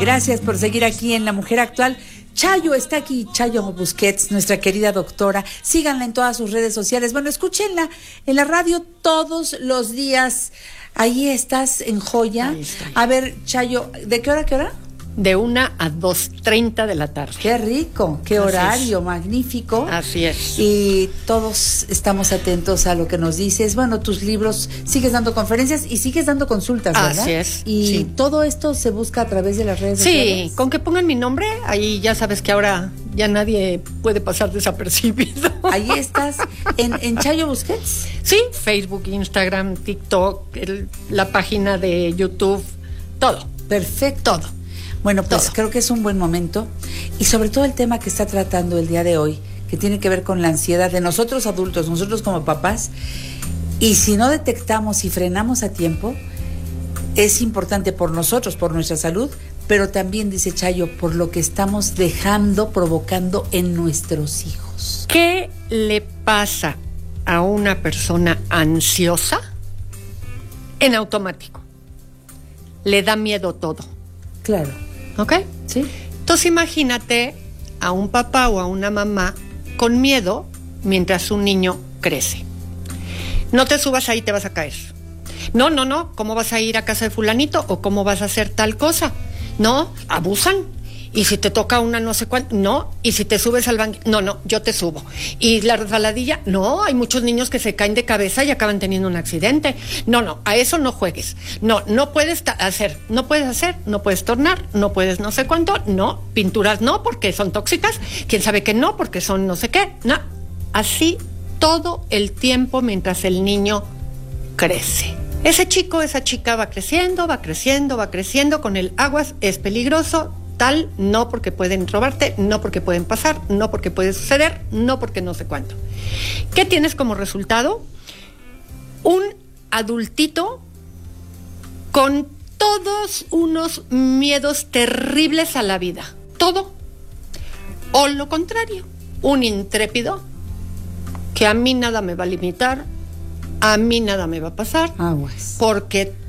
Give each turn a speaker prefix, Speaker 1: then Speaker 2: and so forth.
Speaker 1: Gracias por seguir aquí en La Mujer Actual. Chayo está aquí, Chayo Busquets, nuestra querida doctora. Síganla en todas sus redes sociales. Bueno, escúchenla en la radio todos los días. Ahí estás en Joya. A ver, Chayo, ¿de qué hora a qué hora?
Speaker 2: De 1 a 2:30 de la tarde.
Speaker 1: Qué rico, qué horario magnífico.
Speaker 2: Así es.
Speaker 1: Y todos estamos atentos a lo que nos dices. Bueno, tus libros, sigues dando conferencias y sigues dando consultas, ¿verdad?
Speaker 2: Así es.
Speaker 1: Y
Speaker 2: sí.
Speaker 1: Todo esto se busca a través de las redes sociales.
Speaker 2: Sí, con que pongan mi nombre, ahí ya sabes que ahora ya nadie puede pasar desapercibido.
Speaker 1: Ahí estás, en Chayo Busquets.
Speaker 2: Sí, Facebook, Instagram, TikTok, la página de YouTube, todo.
Speaker 1: Perfecto.
Speaker 2: Todo.
Speaker 1: Bueno, pues
Speaker 2: Todo.
Speaker 1: creo que es un buen momento y sobre todo el tema que está tratando el día de hoy, que tiene que ver con la ansiedad de nosotros adultos, nosotros como papás, y si no detectamos y frenamos a tiempo, es importante por nosotros, por nuestra salud, pero también, dice Chayo, por lo que estamos provocando en nuestros hijos.
Speaker 2: ¿Qué le pasa a una persona ansiosa? En automático. Le da miedo todo.
Speaker 1: Claro.
Speaker 2: ¿Ok?
Speaker 1: Sí.
Speaker 2: Entonces imagínate a un papá o a una mamá con miedo mientras un niño crece. No te subas ahí, te vas a caer. No, ¿cómo vas a ir a casa de fulanito? ¿O cómo vas a hacer tal cosa? No, abusan. Y si te toca una no sé cuánto, no. Y si te subes al banquillo, no, yo te subo. Y la resbaladilla, no, hay muchos niños que se caen de cabeza y acaban teniendo un accidente. No, a eso no juegues. No puedes hacer, no puedes tornar, no puedes no sé cuánto, no, pinturas no, porque son tóxicas, quién sabe que no, porque son no sé qué, no. Así todo el tiempo mientras el niño crece. Ese chico, esa chica va creciendo, con el aguas, es peligroso, tal, no porque pueden robarte, no porque pueden pasar, no porque puede suceder, no porque no sé cuánto. ¿Qué tienes como resultado? Un adultito con todos unos miedos terribles a la vida. Todo. O lo contrario, un intrépido que a mí nada me va a limitar, a mí nada me va a pasar,
Speaker 1: Aguas.
Speaker 2: porque